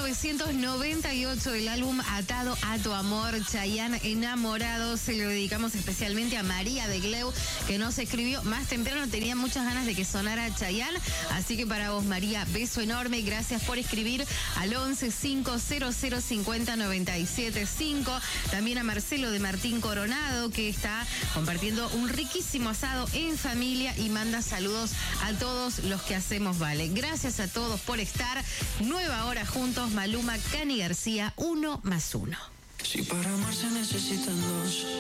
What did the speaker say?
1998, el álbum Atado a tu amor, Chayanne, Enamorado. Se lo dedicamos especialmente a María de Gleu, que nos escribió más temprano. Tenía muchas ganas de que sonara Chayanne, así que para vos, María, beso enorme. Gracias por escribir al 11 500 50 97 5. También a Marcelo de Martín Coronado, que está compartiendo un riquísimo asado en familia y manda saludos a todos los que hacemos Vale. Gracias a todos por estar. Nueva hora juntos, Maluma, Cani García, 1+1. Si para amar se necesitan dos.